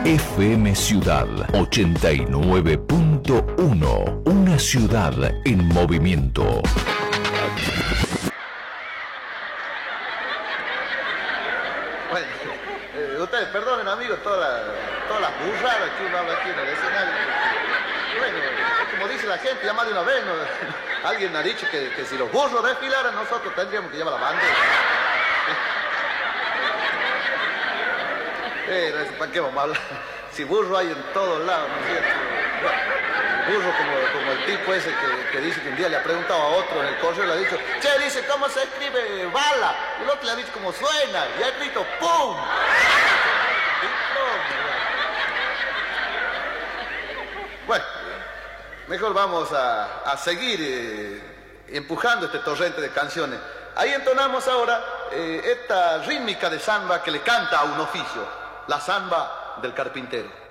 FM Ciudad 89.1. Una ciudad en movimiento. Bueno, ustedes perdonen, amigos, todas las burradas que uno habla aquí en el escenario. Bueno, es como dice la gente, ya más de una vez, ¿no? Alguien ha dicho que si los burros desfilaran, nosotros tendríamos que llevar la bandera. ¿Para qué vamos a hablar? Si burro hay en todos lados, ¿no es cierto? Bueno, burro como el tipo ese que dice que un día le ha preguntado a otro en el correo, le ha dicho, che, dice, ¿cómo se escribe bala? Y el otro le ha dicho cómo suena, y ha escrito ¡pum! Bueno, mejor vamos a seguir empujando este torrente de canciones. Ahí entonamos ahora esta rítmica de samba que le canta a un oficio, la samba del carpintero.